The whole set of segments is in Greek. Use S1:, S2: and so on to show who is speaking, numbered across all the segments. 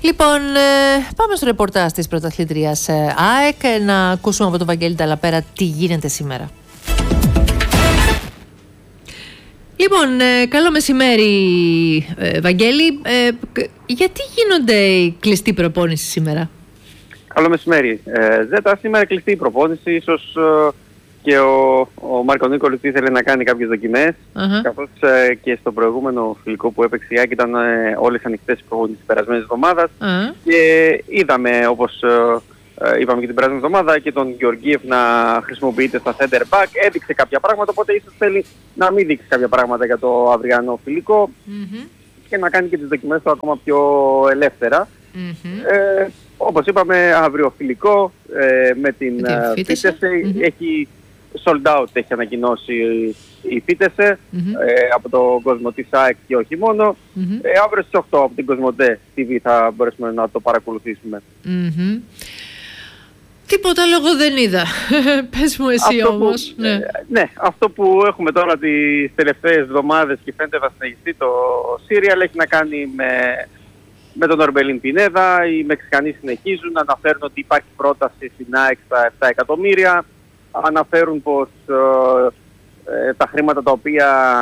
S1: Λοιπόν, πάμε στο ρεπορτάζ της πρωταθλήτριας ΑΕΚ να ακούσουμε από τον Βαγγέλη Ταλαπέρα τι γίνεται σήμερα. Λοιπόν, καλό μεσημέρι Βαγγέλη. Γιατί γίνονται οι κλειστή προπόνηση σήμερα?
S2: Καλό μεσημέρι. Ζέτα, σήμερα κλειστή η προπόνηση. Ίσως και ο Μάρκο Νίκολης ήθελε να κάνει κάποιες δοκιμές. Καθώς και στο προηγούμενο φιλικό που έπαιξε η ΑΕΚ ήταν όλες ανοιχτές οι προπόνησεις της περασμένης εβδομάδας. Και είδαμε, όπως είπαμε και την περασμένη εβδομάδα, και τον Γεωργίευ να χρησιμοποιείται στα center back. Έδειξε κάποια πράγματα, οπότε ίσως θέλει να μην δείξει κάποια πράγματα για το αυριανό φιλικό και να κάνει και τις δοκιμές του ακόμα πιο ελεύθερα. Όπως είπαμε, αύριο φιλικό με την Φίτεσε. Έχει sold out, έχει ανακοινώσει η Φίτεσε από τον κόσμο της ΑΕΚ και όχι μόνο. Αύριο στις 8 από την Κοσμοτέ TV θα μπορέσουμε να το παρακολουθήσουμε.
S1: Τίποτα λόγο δεν είδα. Πες μου εσύ όμως.
S2: Ναι, αυτό που έχουμε τώρα τις τελευταίες εβδομάδες και φαίνεται θα συνεχιστεί το Σύριαλ έχει να κάνει με τον Ορμπελίν Πινέδα. Οι Μεξικανοί συνεχίζουν να αναφέρουν ότι υπάρχει πρόταση στην ΑΕΚ στα 7 εκατομμύρια. Αναφέρουν πως τα χρήματα τα οποία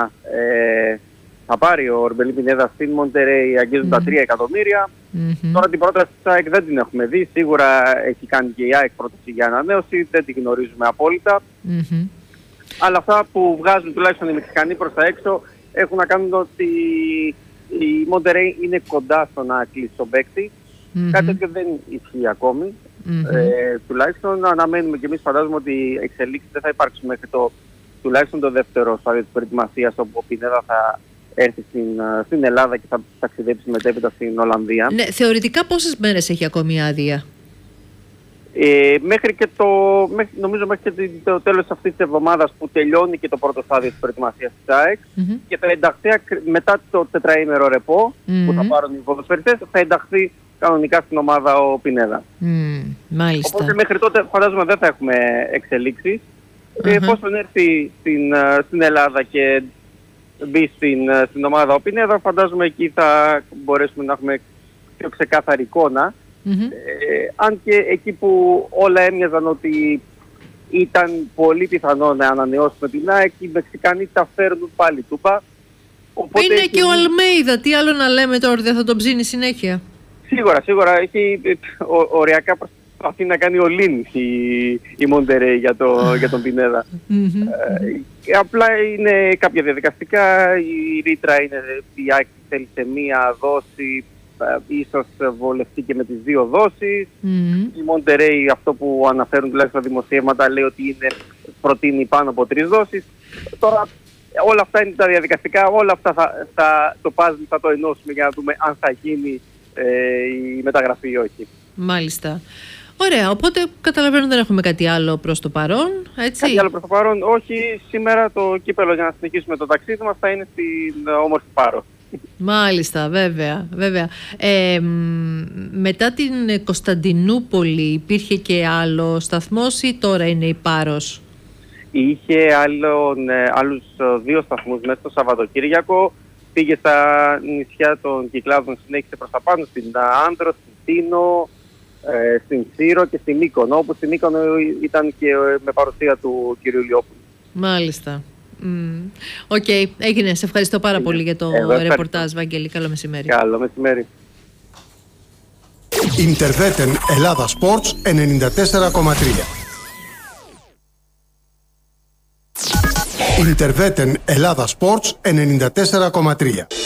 S2: θα πάρει ο Ορμπελίν Πινέδα στην Μοντερέι αγγίζουν τα 3 εκατομμύρια. Τώρα την πρόταση της ΑΕΚ δεν την έχουμε δει. Σίγουρα έχει κάνει και η ΑΕΚ πρόταση για ανανέωση. Δεν την γνωρίζουμε απόλυτα. Αλλά αυτά που βγάζουν τουλάχιστον οι Μεξικανοί προς τα έξω έχουν να κάνουν ότι η Μοντερέι είναι κοντά στο να κλείσει τον παίκτη. Κάτι τέτοιο δεν ισχύει ακόμη. Τουλάχιστον αναμένουμε και εμείς, φαντάζομαι ότι οι εξελίξεις δεν θα υπάρξουν μέχρι τουλάχιστον το δεύτερο στάδιο της προετοιμασίας, όπου ο Πινέδα θα έρθει στην Ελλάδα και θα ταξιδέψει μετέπειτα στην Ολλανδία.
S1: Ναι, θεωρητικά πόσες μέρες έχει ακόμη άδεια?
S2: Νομίζω μέχρι και το τέλος αυτής της εβδομάδας που τελειώνει και το πρώτο στάδιο της προετοιμασίας της ΑΕΚ και θα ενταχθεί μετά το τετραήμερο ρεπό που θα πάρουν οι ποδοσφαιριστές, θα ενταχθεί κανονικά στην ομάδα ο Πινέδα.
S1: Μάλιστα.
S2: Οπότε μέχρι τότε φαντάζομαι δεν θα έχουμε εξελίξεις. Εφόσον έρθει στην Ελλάδα και μπει στην ομάδα ο Πινέδα, φαντάζομαι εκεί θα μπορέσουμε να έχουμε πιο ξεκάθαρη εικόνα. Αν και εκεί που όλα έμοιαζαν ότι ήταν πολύ πιθανό να ανανεώσουμε την ΑΕΚ, οι Μεξικανοί τα φέρνουν πάλι τούπα.
S1: Είναι και ο Αλμέιδα, τι άλλο να λέμε τώρα, δεν θα τον ψήνει συνέχεια?
S2: Σίγουρα έχει οριακά προσπαθεί να κάνει all-in η Μοντερέι για τον Πινέδα. Απλά είναι κάποια διαδικαστικά, η ρήτρα είναι η ΑΕΚ θέλει σε μία δόση, ίσως βολευτεί και με τις 2 δόσεις. Η Μοντερέι, αυτό που αναφέρουν τουλάχιστον τα δημοσιεύματα, λέει ότι προτείνει πάνω από 3 δόσεις. Τώρα όλα αυτά είναι τα διαδικαστικά, όλα αυτά το puzzle θα το ενώσουμε για να δούμε αν θα γίνει η μεταγραφή ή όχι.
S1: Μάλιστα. Ωραία, οπότε καταλαβαίνω δεν έχουμε κάτι άλλο προς το παρόν, έτσι?
S2: Κάτι άλλο προς το παρόν, όχι. Σήμερα το κύπελλο για να συνεχίσουμε το ταξίδι μας θα είναι στην όμορφη Πάρο.
S1: Μάλιστα, βέβαια. Μετά την Κωνσταντινούπολη υπήρχε και άλλο σταθμός ή τώρα είναι η Πάρος?
S2: Είχε άλλους 2 σταθμούς μέσα στο Σαββατοκύριακο. Πήγε στα νησιά των Κυκλάδων, συνέχισε προς τα πάνω, στην Άνδρο, στην Τίνο, στην Σύρο και στην Μύκονο, όπου στην Μύκονο ήταν και με παρουσία του κ. Λιόπουλου.
S1: Μάλιστα. Οκ, έγινε. Σε ευχαριστώ πάρα πολύ για το ρεπορτάζ, Βαγγέλη. Καλό μεσημέρι.
S2: Καλό μεσημέρι.
S3: Interveten Ελλάδα Sports 94,3. Interveten Ελλάδα Sports 94,3.